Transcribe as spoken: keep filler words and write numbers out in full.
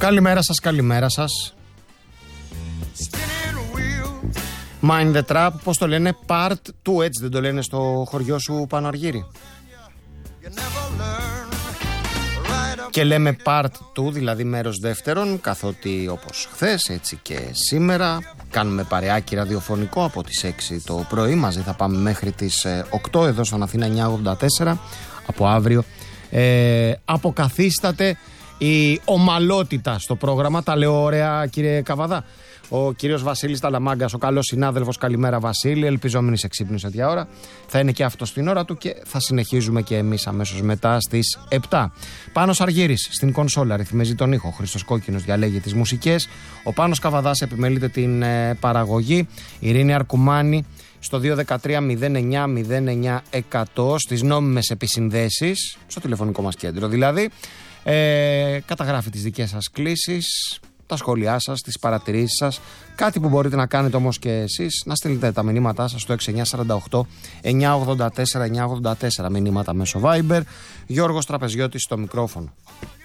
Καλημέρα σας, καλημέρα σας. Mind the Trap, πώς το λένε, part two, έτσι δεν το λένε στο χωριό σου Πάνο Αργύρι? Και λέμε part two, δηλαδή μέρος δεύτερον, καθότι όπως χθες έτσι και σήμερα κάνουμε παρεάκι ραδιοφωνικό από τις έξι το πρωί, μαζί θα πάμε μέχρι τις οκτώ εδώ στον Αθήνα εννιακόσια ογδόντα τέσσερα. Από αύριο ε, αποκαθίσταται η ομαλότητα στο πρόγραμμα. Τα λέω ωραία, κύριε Καβαδά? Ο κύριος Βασίλης Ταλαμάγκας, ο καλός συνάδελφος. Καλημέρα Βασίλη, ελπιζόμενοι εξύπνησε σε τέτοια ώρα. Θα είναι και αυτό στην ώρα του και θα συνεχίζουμε και εμείς αμέσως μετά στις επτά. Πάνος Αργύρης στην κονσόλα ρυθμίζει τον ήχο. Ο Χρήστος Κόκκινος διαλέγει τις μουσικές. Ο Πάνος Καβαδάς επιμελείται την ε, παραγωγή. Η Ειρήνη Αρκουμάνη στο δύο ένα τρία μηδέν εννιά μηδέν εννιά εκατό στις νόμιμες επισυνδέσεις, στο τηλεφωνικό μας κέντρο δηλαδή. Ε, καταγράφει τις δικές σας κλήσεις, τα σχόλιά σας, τις παρατηρήσεις σας. Κάτι που μπορείτε να κάνετε όμως και εσείς, να στείλετε τα μηνύματά σας στο έξι εννιά τέσσερα οκτώ εννιά ογδόντα τέσσερα εννιά ογδόντα τέσσερα, μηνύματα μέσω Viber. Γιώργος Τραπεζιώτης στο μικρόφωνο.